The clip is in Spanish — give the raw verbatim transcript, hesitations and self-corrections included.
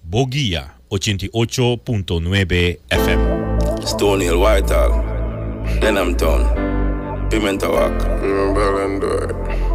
Boguía ochenta y ocho punto nueve F M. Stony Hill, Whitehall, Denham Town, Pimento Walk, Bellendor.